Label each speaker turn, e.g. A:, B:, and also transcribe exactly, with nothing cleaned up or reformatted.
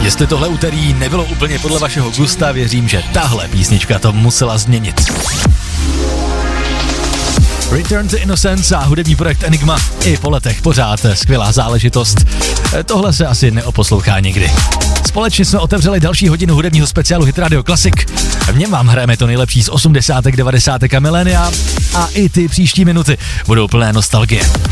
A: Jestli tohle úterý nebylo úplně podle vašeho gusta, věřím, že tahle písnička to musela změnit. Return to Innocence a hudební projekt Enigma i po letech pořád skvělá záležitost. Tohle se asi neoposlouchá nikdy. Společně jsme otevřeli další hodinu hudebního speciálu Hit Radio Classic. V něm vám hrajeme to nejlepší z osmdesátek, devadesátek a milénia a i ty příští minuty budou plné nostalgie.